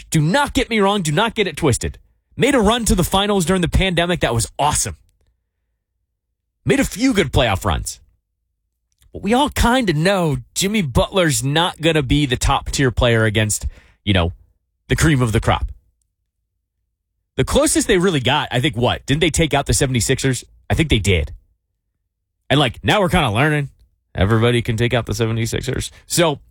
Do not get me wrong. Do not get it twisted. Made a run to the finals during the pandemic. That was awesome. Made a few good playoff runs. But we all kind of know Jimmy Butler's not going to be the top tier player against, the cream of the crop. The closest they really got, I think, what? Didn't they take out the 76ers? I think they did. And, now we're kind of learning. Everybody can take out the 76ers. So,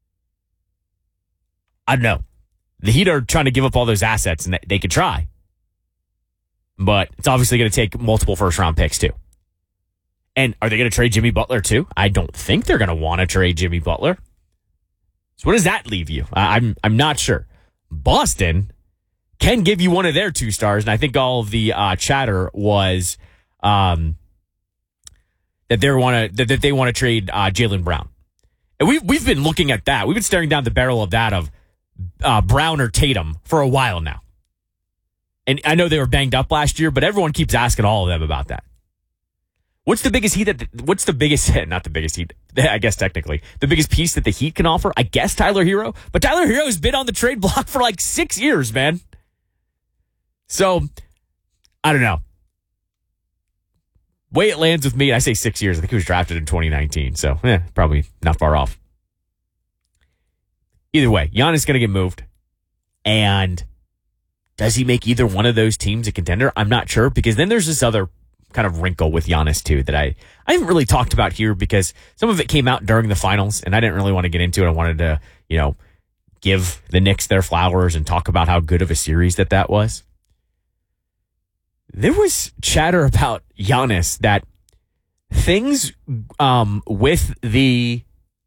I don't know. The Heat are trying to give up all those assets, and they could try. But it's obviously going to take multiple first-round picks, too. And are they going to trade Jimmy Butler, too? I don't think they're going to want to trade Jimmy Butler. So what does that leave you? I'm not sure. Boston can give you one of their 2 stars, and I think all of the chatter was that they want to trade Jaylen Brown. And we've been looking at that. We've been staring down the barrel of that of Brown or Tatum for a while now. And I know they were banged up last year, but everyone keeps asking all of them about that. What's the biggest not the biggest Heat, I guess technically, the biggest piece that the Heat can offer? I guess Tyler Hero. But Tyler Hero's been on the trade block for 6 years, man. So, I don't know. Way it lands with me, I say 6 years. I think he was drafted in 2019, so probably not far off. Either way, Giannis is going to get moved. And does he make either one of those teams a contender? I'm not sure, because then there's this other kind of wrinkle with Giannis, too, that I haven't really talked about here because some of it came out during the finals, and I didn't really want to get into it. I wanted to, give the Knicks their flowers and talk about how good of a series that was. There was chatter about Giannis that things with the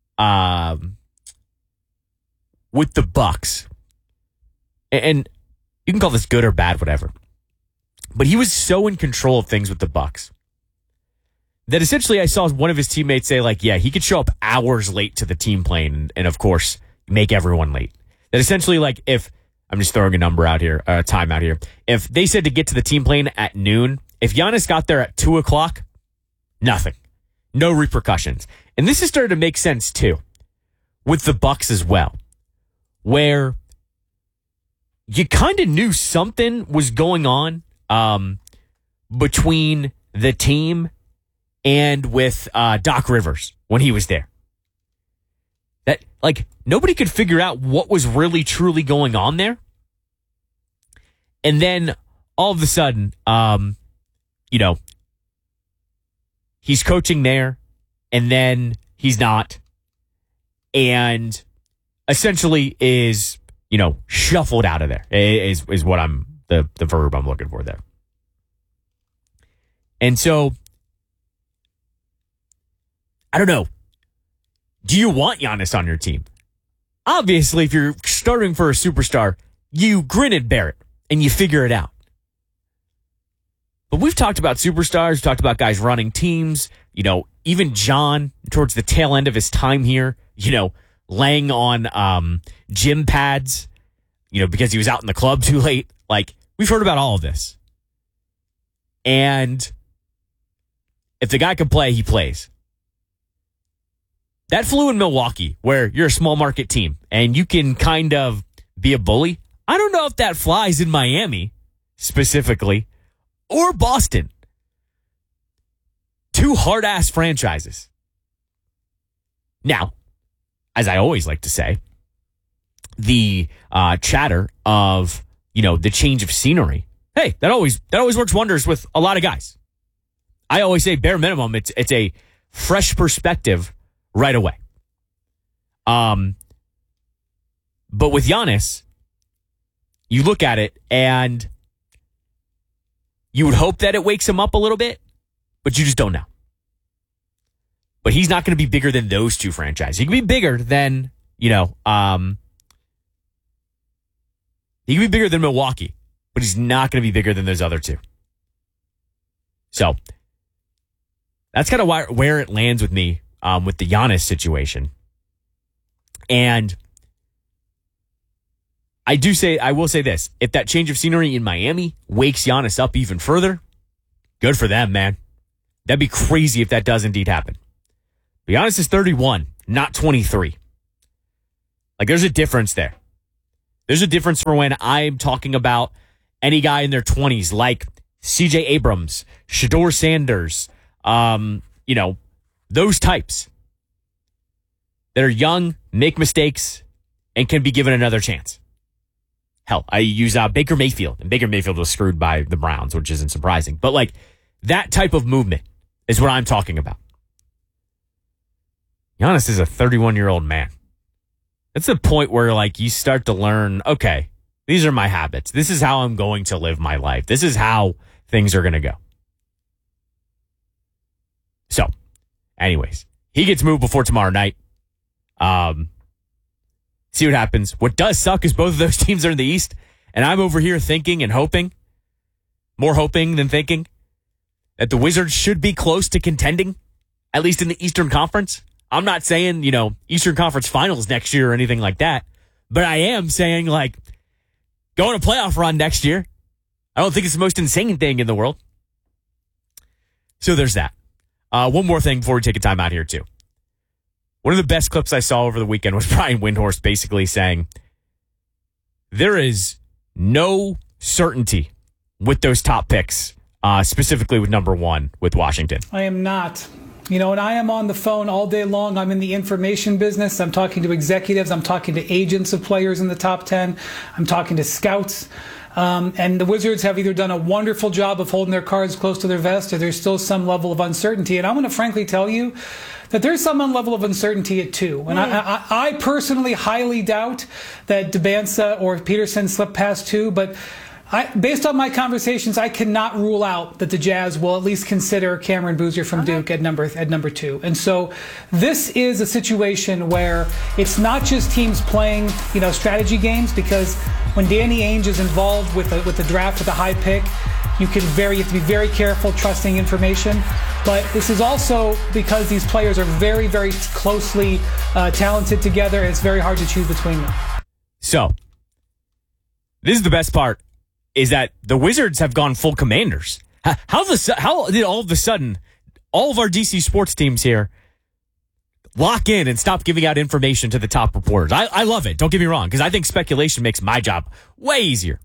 Bucks, and you can call this good or bad, whatever, but he was so in control of things with the Bucks that essentially I saw one of his teammates say, he could show up hours late to the team plane and of course, make everyone late. That essentially, if I'm just throwing a number out here, a time out here. If they said to get to the team plane at noon, if Giannis got there at 2:00, nothing. No repercussions. And this has started to make sense, too, with the Bucks as well, where you kind of knew something was going on between the team and with Doc Rivers when he was there. That, nobody could figure out what was really, truly going on there. And then, all of a sudden, he's coaching there, and then he's not. And essentially is, shuffled out of there, is what the verb I'm looking for there. And so, I don't know. Do you want Giannis on your team? Obviously, if you're starting for a superstar, you grin and bear it, and you figure it out. But we've talked about superstars, we've talked about guys running teams, even John, towards the tail end of his time here, laying on gym pads, because he was out in the club too late. We've heard about all of this. And if the guy can play, he plays. That flew in Milwaukee, where you're a small market team and you can kind of be a bully. I don't know if that flies in Miami specifically or Boston. 2 hard-ass franchises. Now, as I always like to say, the chatter of, the change of scenery. Hey, that always works wonders with a lot of guys. I always say bare minimum, it's a fresh perspective right away. But with Giannis, you look at it and you would hope that it wakes him up a little bit, but you just don't know. But he's not going to be bigger than those 2 franchises. He can be bigger than, he can be bigger than Milwaukee, but he's not going to be bigger than those other 2. So that's kind of where it lands with me. With the Giannis situation. And I will say this. If that change of scenery in Miami wakes Giannis up even further, good for them, man. That'd be crazy if that does indeed happen. But Giannis is 31, not 23. There's a difference there. There's a difference for when I'm talking about any guy in their 20s, like CJ Abrams, Shedeur Sanders, those types that are young, make mistakes, and can be given another chance. Hell, I use Baker Mayfield, and Baker Mayfield was screwed by the Browns, which isn't surprising. But like that type of movement is what I'm talking about. Giannis is a 31-year-old man. That's the point where like you start to learn, okay, these are my habits. This is how I'm going to live my life. This is how things are going to go. So, anyways, he gets moved before tomorrow night. See what happens. What does suck is both of those teams are in the East, and I'm over here thinking and hoping, more hoping than thinking, that the Wizards should be close to contending, at least in the Eastern Conference. I'm not saying, Eastern Conference Finals next year or anything like that, but I am saying, like, going a playoff run next year. I don't think it's the most insane thing in the world. So there's that. One more thing before we take a time out here, too. One of the best clips I saw over the weekend was Brian Windhorst basically saying, there is no certainty with those top picks, specifically with number 1 with Washington. I am not. And I am on the phone all day long. I'm in the information business. I'm talking to executives. I'm talking to agents of players in the top 10. I'm talking to scouts. And the Wizards have either done a wonderful job of holding their cards close to their vest, or there's still some level of uncertainty. And I'm going to frankly tell you that there's some level of uncertainty at 2. And I personally highly doubt that Dembélé or Peterson slip past 2, but based on my conversations, I cannot rule out that the Jazz will at least consider Cameron Boozer from Duke at number 2. And so this is a situation where it's not just teams playing, strategy games, because when Danny Ainge is involved with the draft with a high pick, you have to be very careful trusting information. But this is also because these players are very, very closely talented together, and it's very hard to choose between them. So, this is the best part, is that the Wizards have gone full Commanders. How did all of a sudden all of our DC sports teams here lock in and stop giving out information to the top reporters? I love it. Don't get me wrong, because I think speculation makes my job way easier.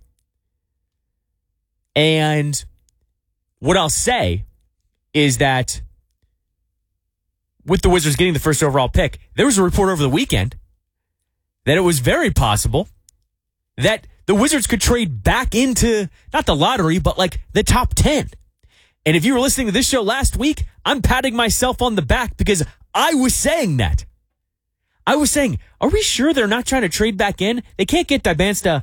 And what I'll say is that with the Wizards getting the first overall pick, there was a report over the weekend that it was very possible that the Wizards could trade back into, not the lottery, but like the top 10. And if you were listening to this show last week, I'm patting myself on the back because I was saying that. I was saying, are we sure they're not trying to trade back in? They can't get Dembélé,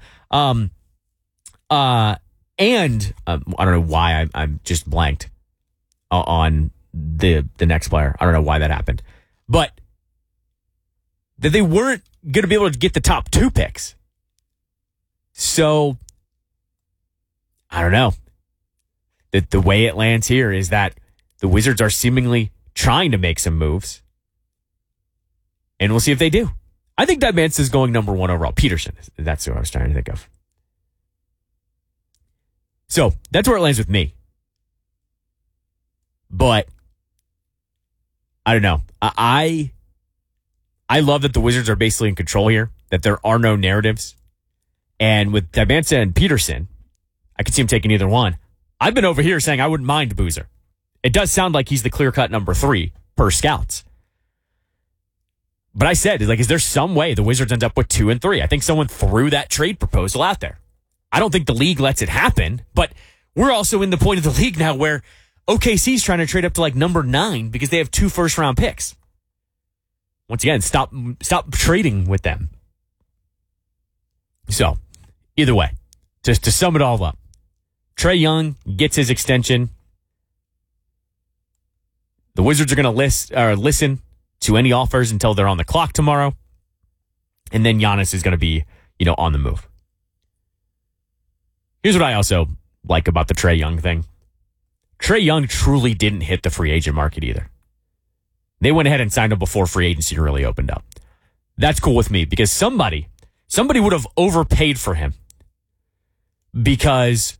and I don't know why I'm just blanked on the next player. I don't know why that happened. But that they weren't going to be able to get the top 2 picks. So, I don't know. The way it lands here is that the Wizards are seemingly trying to make some moves. And we'll see if they do. I think that Mance is going number 1 overall. Peterson. That's who I was trying to think of. So, that's where it lands with me. But, I don't know. I love that the Wizards are basically in control here. That there are no narratives. And with Dembélé and Peterson, I could see him taking either one. I've been over here saying I wouldn't mind Boozer. It does sound like he's the clear-cut number 3 per scouts. But I said, is there some way the Wizards end up with 2 and 3? I think someone threw that trade proposal out there. I don't think the league lets it happen, but we're also in the point of the league now where OKC's trying to trade up to like number 9 because they have 2 first-round picks. Once again, stop trading with them. So, either way, just to sum it all up, Trae Young gets his extension. The Wizards are going to listen to any offers until they're on the clock tomorrow. And then Giannis is going to be, on the move. Here's what I also like about the Trae Young thing. Trae Young truly didn't hit the free agent market either. They went ahead and signed him before free agency really opened up. That's cool with me because somebody would have overpaid for him because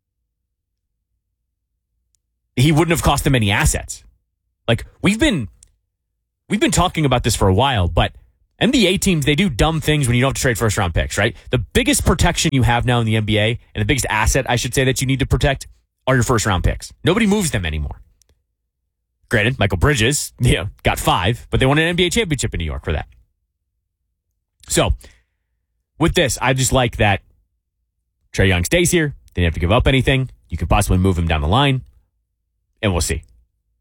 he wouldn't have cost them any assets. Like we've been talking about this for a while, but NBA teams, they do dumb things when you don't have to trade first-round picks, right? The biggest protection you have now in the NBA, and the biggest asset, I should say, that you need to protect are your first-round picks. Nobody moves them anymore. Granted, Michael Bridges, got 5, but they won an NBA championship in New York for that. So, with this, I just like that Trae Young stays here. They didn't have to give up anything. You could possibly move him down the line, and we'll see.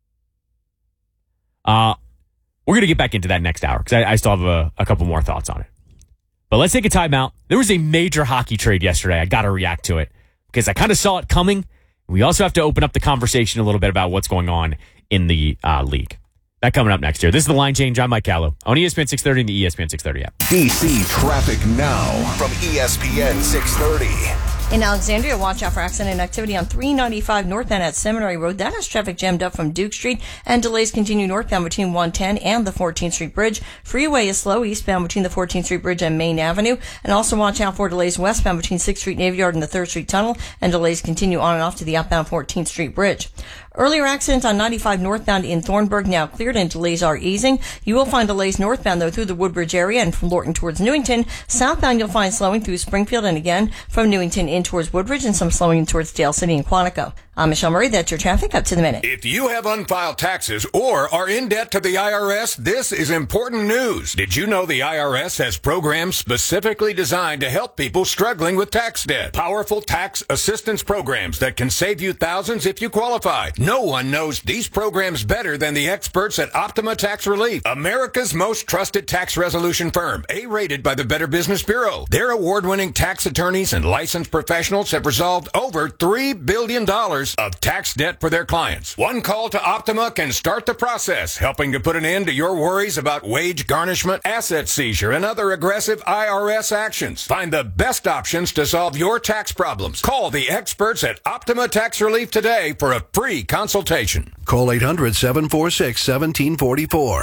We're going to get back into that next hour because I still have a couple more thoughts on it. But let's take a timeout. There was a major hockey trade yesterday. I got to react to it because I kind of saw it coming. We also have to open up the conversation a little bit about what's going on in the league. That coming up next year. This is The Line Change. I'm Mike Callow on ESPN 630 and the ESPN 630 app. DC traffic now from ESPN 630. In Alexandria, watch out for accident activity on 395 northbound at Seminary Road. That has traffic jammed up from Duke Street, and delays continue northbound between 110 and the 14th Street Bridge. Freeway is slow eastbound between the 14th Street Bridge and Main Avenue. And also watch out for delays westbound between 6th Street Navy Yard and the 3rd Street Tunnel, and delays continue on and off to the outbound 14th Street Bridge. Earlier accident on 95 northbound in Thornburg now cleared and delays are easing. You will find delays northbound though through the Woodbridge area and from Lorton towards Newington. Southbound you'll find slowing through Springfield and again from Newington in towards Woodbridge and some slowing towards Dale City and Quantico. I'm Michelle Murray. That's your traffic up to the minute. If you have unfiled taxes or are in debt to the IRS, this is important news. Did you know the IRS has programs specifically designed to help people struggling with tax debt? Powerful tax assistance programs that can save you thousands if you qualify. No one knows these programs better than the experts at Optima Tax Relief, America's most trusted tax resolution firm, A-rated by the Better Business Bureau. Their award-winning tax attorneys and licensed professionals have resolved over $3 billion of tax debt for their clients. One call to Optima can start the process, helping to put an end to your worries about wage garnishment, asset seizure, and other aggressive IRS actions. Find the best options to solve your tax problems. Call the experts at Optima Tax Relief today for a free consultation. Call 800-746-1744.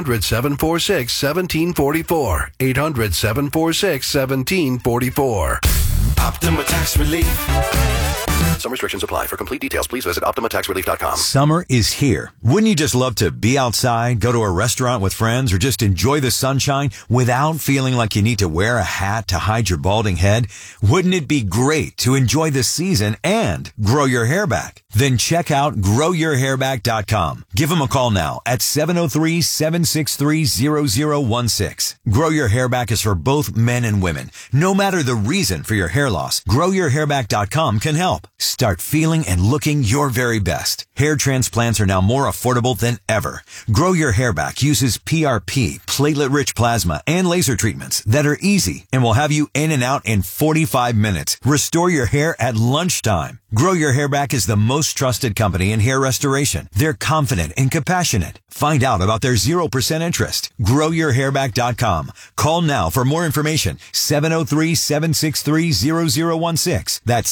800-746-1744. 800-746-1744. Optima Tax Relief. Some restrictions apply. For complete details, please visit OptimaTaxRelief.com. Summer is here. Wouldn't you just love to be outside, go to a restaurant with friends, or just enjoy the sunshine without feeling like you need to wear a hat to hide your balding head? Wouldn't it be great to enjoy the season and grow your hair back? Then check out GrowYourHairback.com. Give them a call now at 703-763-0016. Grow Your Hair Back is for both men and women. No matter the reason for your hair loss, GrowYourHairback.com can help. Start feeling and looking your very best. Hair transplants are now more affordable than ever. Grow Your Hair Back uses PRP, platelet-rich plasma, and laser treatments that are easy and will have you in and out in 45 minutes. Restore your hair at lunchtime. Grow Your Hair Back is the most trusted company in hair restoration. They're confident and compassionate. Find out about their 0% interest. GrowYourHairback.com. Call now for more information. 703-763-0016. That's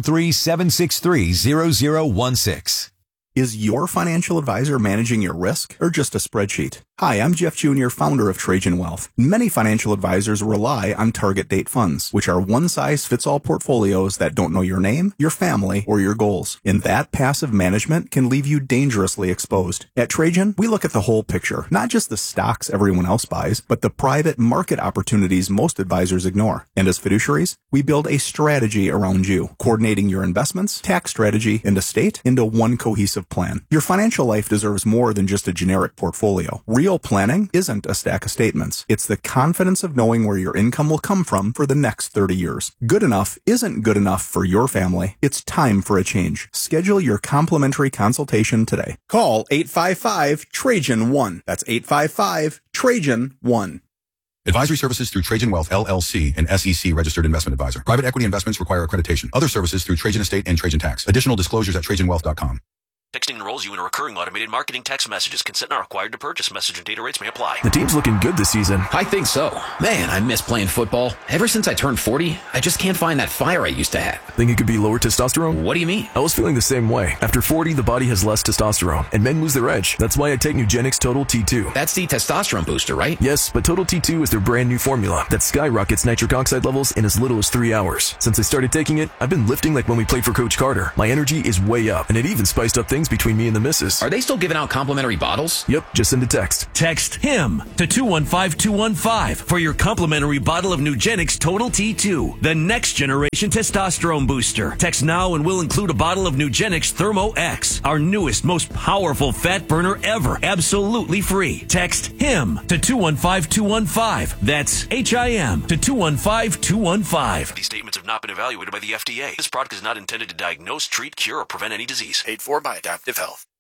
703-763-0016. Is your financial advisor managing your risk or just a spreadsheet? Hi, I'm Jeff Jr., founder of Trajan Wealth. Many financial advisors rely on target date funds, which are one-size-fits-all portfolios that don't know your name, your family, or your goals. And that passive management can leave you dangerously exposed. At Trajan, we look at the whole picture, not just the stocks everyone else buys, but the private market opportunities most advisors ignore. And as fiduciaries, we build a strategy around you, coordinating your investments, tax strategy, and estate into one cohesive plan. Your financial life deserves more than just a generic portfolio. Real planning isn't a stack of statements. It's the confidence of knowing where your income will come from for the next 30 years. Good enough isn't good enough for your family. It's time for a change. Schedule your complimentary consultation today. Call 855-TRAJAN-1. That's 855-TRAJAN-1. Advisory services through Trajan Wealth, LLC, an SEC registered investment advisor. Private equity investments require accreditation. Other services through Trajan Estate and Trajan Tax. Additional disclosures at TrajanWealth.com. Texting enrolls you in a recurring automated marketing text messages. Consent not required to purchase. Message and data rates may apply. The team's looking good this season. I think so. Man, I miss playing football. Ever since I turned 40, I just can't find that fire I used to have. Think it could be lower testosterone? What do you mean? I was feeling the same way. After 40, the body has less testosterone, and men lose their edge. That's why I take Nugenix Total T2. That's the testosterone booster, right? Yes, but Total T2 is their brand new formula that skyrockets nitric oxide levels in as little as 3 hours. Since I started taking it, I've been lifting like when we played for Coach Carter. My energy is way up, and it even spiced up things things between me and the missus. Are they still giving out complimentary bottles? Yep, just send a text. Text HIM to 215-215 for your complimentary bottle of Nugenix Total T2, the next generation testosterone booster. Text now and we'll include a bottle of Nugenix Thermo X, our newest, most powerful fat burner ever, absolutely free. Text HIM to 215-215. That's HIM to 215-215. These statements have not been evaluated by the FDA. This product is not intended to diagnose, treat, cure, or prevent any disease. Paid for by Adaptive Health.